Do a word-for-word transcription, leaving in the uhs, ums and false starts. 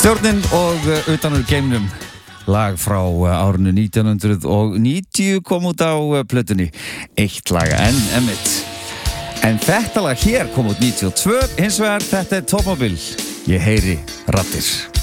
Stjórnin og utan úr geimnum lag frá árinu nítján hundruð níutíu kom út á plötunni eitt lag en emitt en þetta lag hér kom út níutíu og tvö hins vegar þetta er Topmobil ég heyri raddir